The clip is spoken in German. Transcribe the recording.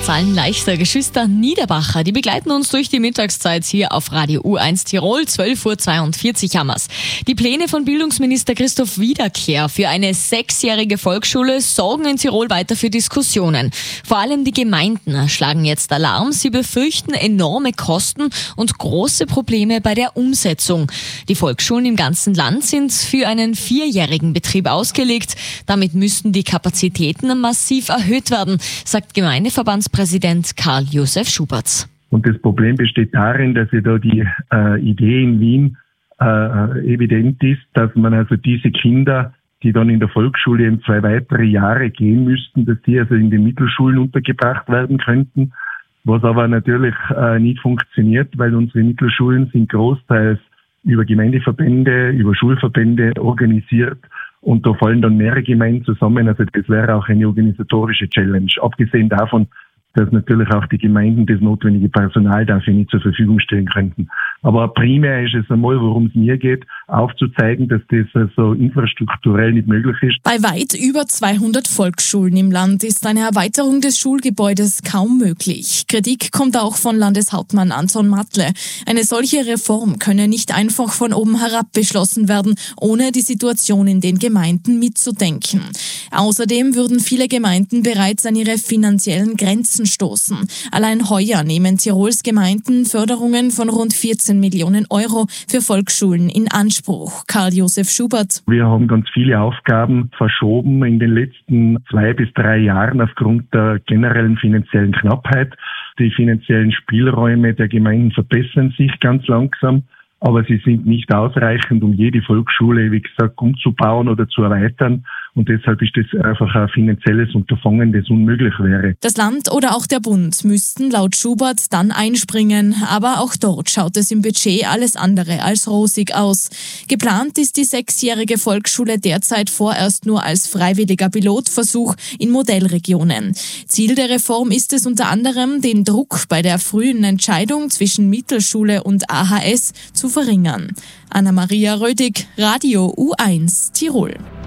Sallen Leichter, Geschwister Niederbacher, die begleiten uns durch die Mittagszeit hier auf Radio U1 Tirol. 12.42 Uhr haben wir's. Die Pläne von Bildungsminister Christoph Wiederkehr für eine 6-jährige Volksschule sorgen in Tirol weiter für Diskussionen. Vor allem die Gemeinden schlagen jetzt Alarm. Sie befürchten enorme Kosten und große Probleme bei der Umsetzung. Die Volksschulen im ganzen Land sind für einen 4-jährigen Betrieb ausgelegt. Damit müssten die Kapazitäten massiv erhöht werden, sagt Gemeindeverbandspräsident Karl-Josef Schubert. Und das Problem besteht darin, dass ja da die Idee in Wien evident ist, dass man also diese Kinder, die dann in der Volksschule in 2 weitere Jahre gehen müssten, dass die also in den Mittelschulen untergebracht werden könnten, was aber natürlich nicht funktioniert, weil unsere Mittelschulen sind großteils über Gemeindeverbände, über Schulverbände organisiert. Und da fallen dann mehrere Gemeinden zusammen. Also das wäre auch eine organisatorische Challenge. Abgesehen davon, dass natürlich auch die Gemeinden das notwendige Personal dafür nicht zur Verfügung stellen könnten. Aber primär ist es einmal, worum es mir geht, aufzuzeigen, dass das also infrastrukturell nicht möglich ist. Bei weit über 200 Volksschulen im Land ist eine Erweiterung des Schulgebäudes kaum möglich. Kritik kommt auch von Landeshauptmann Anton Matle. Eine solche Reform könne nicht einfach von oben herab beschlossen werden, ohne die Situation in den Gemeinden mitzudenken. Außerdem würden viele Gemeinden bereits an ihre finanziellen Grenzen stoßen. Allein heuer nehmen Tirols Gemeinden Förderungen von rund 14 Millionen Euro für Volksschulen in Anspruch. Karl-Josef Schubert. Wir haben ganz viele Aufgaben verschoben in den letzten 2 bis 3 Jahren aufgrund der generellen finanziellen Knappheit. Die finanziellen Spielräume der Gemeinden verbessern sich ganz langsam, aber sie sind nicht ausreichend, um jede Volksschule, wie gesagt, umzubauen oder zu erweitern. Und deshalb ist das einfach ein finanzielles Unterfangen, das unmöglich wäre. Das Land oder auch der Bund müssten laut Schubert dann einspringen. Aber auch dort schaut es im Budget alles andere als rosig aus. Geplant ist die 6-jährige Volksschule derzeit vorerst nur als freiwilliger Pilotversuch in Modellregionen. Ziel der Reform ist es unter anderem, den Druck bei der frühen Entscheidung zwischen Mittelschule und AHS zu verringern. Anna-Maria Rödig, Radio U1 Tirol.